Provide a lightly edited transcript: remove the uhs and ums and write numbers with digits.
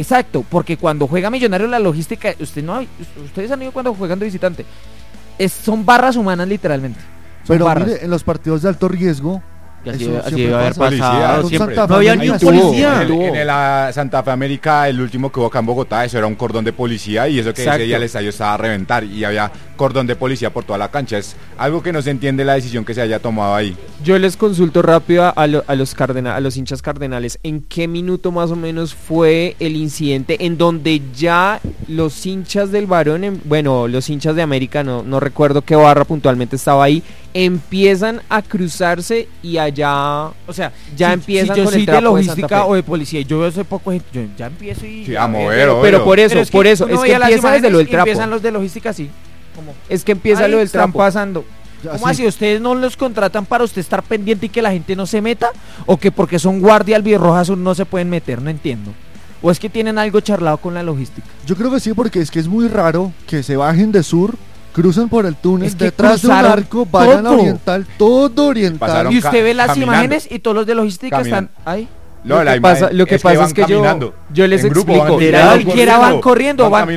Exacto, porque cuando juega Millonarios la logística, ustedes han ido cuando juegan de visitante, son barras humanas literalmente. Pero barras. mire, en los partidos de alto riesgo, Así eso debe siempre haber pasa. pasado. Con Siempre. Santa Fe No había ni América. un policía. En el Santa Fe América, el último que hubo acá en Bogotá, eso era un cordón de policía y eso que Exacto. ese día el estadio estaba a reventar y había cordón de policía por toda la cancha. Es algo que no se entiende la decisión que se haya tomado ahí. Yo les consulto rápido a los hinchas cardenales, ¿en qué minuto más o menos fue el incidente en donde ya los hinchas del Barón, los hinchas de América, no recuerdo qué barra puntualmente estaba ahí, empiezan a cruzarse y allá, O sea, ya si empiezan yo con soy el de trapo de logística Santa Fe? o de policía, yo veo hace poco gente, yo ya empiezo y Sí, ya a veo. mover, obvio. Pero por eso, Pero es uno que veía las empieza desde lo del imágenes y trapo. empiezan los de logística así, como Es que empieza ahí lo del están trapo. pasando. Ya, ¿Cómo sí. así? ¿Ustedes no los contratan para usted estar pendiente y que la gente no se meta? ¿O que porque son guardia albirrojas no se pueden meter? No entiendo. ¿O es que tienen algo charlado con la logística? Yo creo que sí, porque es que es muy raro que se bajen de sur, crucen por el túnel, Es que detrás de un cruzaron arco, vayan a todo. oriental, todo oriental. Pasaron Y usted ve las caminando. imágenes y todos los de logística Caminando. están ahí. No, Lo que pasa es que van yo caminando. les En grupo explico. van Literal, caminando, cualquiera van corriendo, van